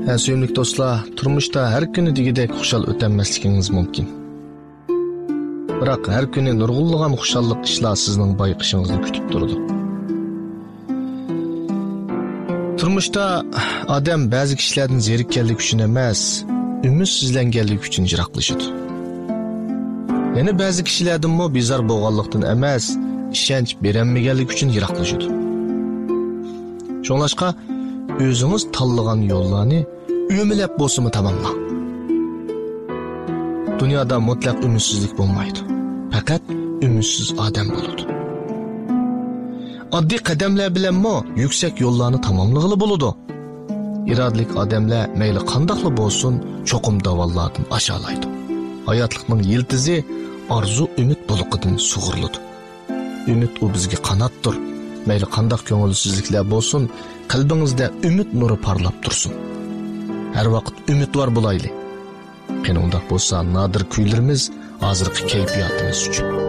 Suyumlik do'stlar, turmuşda her kuni degidek xushal o'tolmasligingiz mumkin. Biroq har kuni nurg'unlagan xushallik ishlar sizning bayqishingizni kutib turadi. Turmuşda odam ba'zi kishilardan zerikkanlik uchun emas, ümidsizlanganlik uchun yiroqlashadi. Yana ba'zi kishilardan mo bezor bo'lganlikdan emas, ishonch berilmaganlik uchun yiroqlashadi. Shunlashqa o'zingiz tanlagan yo'llarni o'milab bo'lsa-mu tamomlang. Dunyoda mutlaq ümidsizlik bo'lmaydi. Faqat ümidsiz odam bo'ladi. Oddiy qadamlar bilanmi yuksak yo'llarni tamomlag'ili bo'ladi. İradalik odamlar mayli qandoqli bo'lsin, cho'qim davollardan aşağılaydı. Hayotlikning yiltizi arzu umid buluqidan sug'uriladi. Umid u bizga qanotdir. Mayli qandoq ko'ngilsizliklar bo'lsin, qalbingizda umid nuri parlab tursin. Har vaqt umidvor bo'laylik. Qani undaq bo'lsa, nadir kuylarimiz hozirgi kayfiyatimiz uchun.